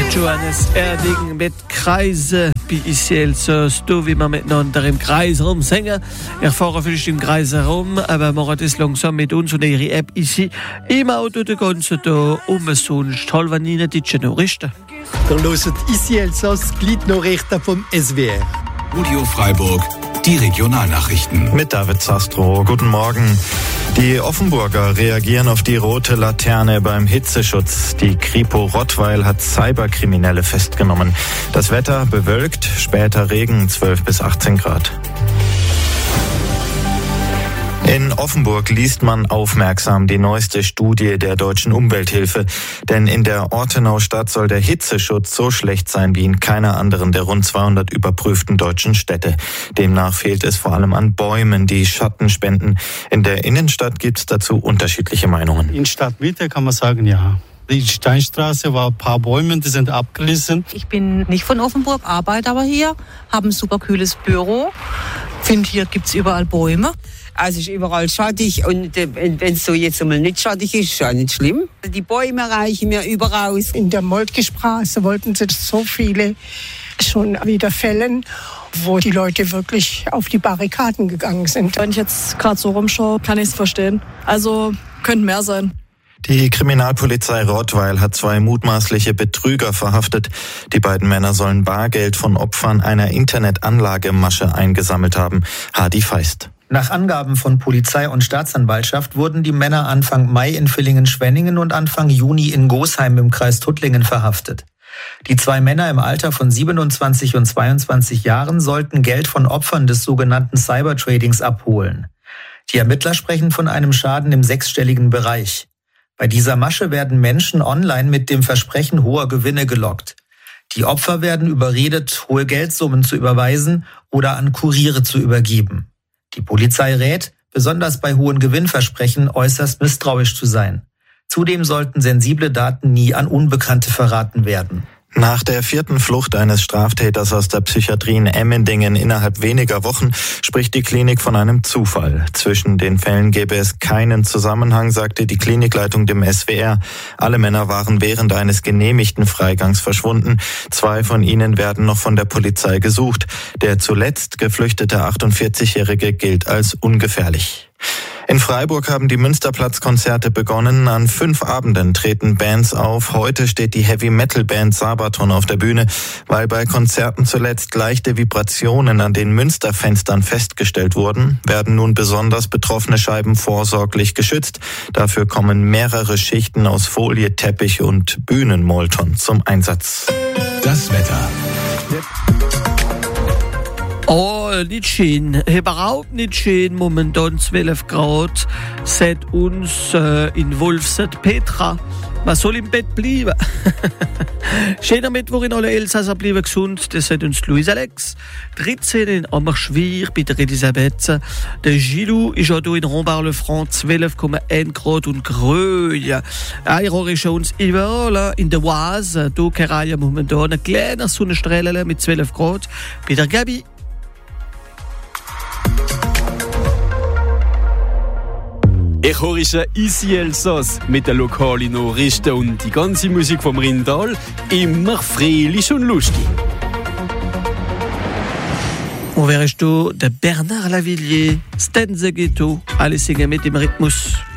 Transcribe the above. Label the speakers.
Speaker 1: Johannes Erding mit Kreise bei ici Elsass, da wie wir miteinander im Kreis rumsingen. Ich fahre vielleicht im Kreis herum, aber mache das langsam mit uns und ihre App ici im Auto den ganzen Tag. Sonst halb Ihnen die Nachrichten.
Speaker 2: Dann hört ici Elsass die Gliednachrichten vom SWR.
Speaker 3: Radio Freiburg, die Regionalnachrichten.
Speaker 4: Mit David Zastro. Guten Morgen. Die Offenburger reagieren auf die rote Laterne beim Hitzeschutz. Die Kripo Rottweil hat Cyberkriminelle festgenommen. Das Wetter bewölkt, später Regen, 12 bis 18 Grad. In Offenburg liest man aufmerksam die neueste Studie der Deutschen Umwelthilfe. Denn in der Ortenau-Stadt soll der Hitzeschutz so schlecht sein wie in keiner anderen der rund 200 überprüften deutschen Städte. Demnach fehlt es vor allem an Bäumen, die Schatten spenden. In der Innenstadt gibt es dazu unterschiedliche Meinungen.
Speaker 5: In Stadtmitte kann man sagen, ja. Die Steinstraße war ein paar Bäume, die sind abgerissen.
Speaker 6: Ich bin nicht von Offenburg, arbeite aber hier, habe ein super kühles Büro. Finde, hier gibt es überall Bäume.
Speaker 7: Also es ist überall schattig und wenn es so jetzt einmal nicht schattig ist, ist ja nicht schlimm. Die Bäume reichen mir überall aus.
Speaker 8: In der Moltke-Straße wollten sie so viele schon wieder fällen, wo die Leute wirklich auf die Barrikaden gegangen sind.
Speaker 9: Wenn ich jetzt gerade so rumschaue, kann ich es verstehen. Also könnten mehr sein.
Speaker 4: Die Kriminalpolizei Rottweil hat 2 mutmaßliche Betrüger verhaftet. Die beiden Männer sollen Bargeld von Opfern einer Internetanlagemasche eingesammelt haben. Hadi Feist.
Speaker 10: Nach Angaben von Polizei und Staatsanwaltschaft wurden die Männer Anfang Mai in Villingen-Schwenningen und Anfang Juni in Gosheim im Kreis Tuttlingen verhaftet. Die 2 Männer im Alter von 27 und 22 Jahren sollten Geld von Opfern des sogenannten Cybertradings abholen. Die Ermittler sprechen von einem Schaden im 6-stelligen Bereich. Bei dieser Masche werden Menschen online mit dem Versprechen hoher Gewinne gelockt. Die Opfer werden überredet, hohe Geldsummen zu überweisen oder an Kuriere zu übergeben. Die Polizei rät, besonders bei hohen Gewinnversprechen äußerst misstrauisch zu sein. Zudem sollten sensible Daten nie an Unbekannte verraten werden.
Speaker 4: Nach der 4. Flucht eines Straftäters aus der Psychiatrie in Emmendingen innerhalb weniger Wochen spricht die Klinik von einem Zufall. Zwischen den Fällen gäbe es keinen Zusammenhang, sagte die Klinikleitung dem SWR. Alle Männer waren während eines genehmigten Freigangs verschwunden. 2 von ihnen werden noch von der Polizei gesucht. Der zuletzt geflüchtete 48-Jährige gilt als ungefährlich. In Freiburg haben die Münsterplatz-Konzerte begonnen. An 5 Abenden treten Bands auf. Heute steht die Heavy-Metal-Band Sabaton auf der Bühne, weil bei Konzerten zuletzt leichte Vibrationen an den Münsterfenstern festgestellt wurden, werden nun besonders betroffene Scheiben vorsorglich geschützt. Dafür kommen mehrere Schichten aus Folie, Teppich und Bühnenmolton zum Einsatz.
Speaker 3: Das Wetter.
Speaker 1: Oh, nicht schön. Überhaupt nicht schön. Momentan 12 Grad. Seit uns in Wolfset Petra. Man soll im Bett bleiben. Schöner Mittwoch in alle Elsasser, bleiben gesund. Das sagt uns Louis Alex. 13 in Ammerschwir bei der Elisabeth. Der Gilou ist ja hier in Rombard-le-Franc 12,1 Grad und Gröje. Aero ist uns überall. In der Oise, hier Keralia momentan ein kleiner Sonnenstrahl mit 12 Grad. Bei der Gabi.
Speaker 11: Ich höre ici Elsass mit den lokalen Nachrichten und die ganze Musik vom Rindal immer fröhlich und lustig.
Speaker 1: Wo wärst du? Der Bernard Lavillier, Stenze Ghetto, alle singen mit dem Rhythmus.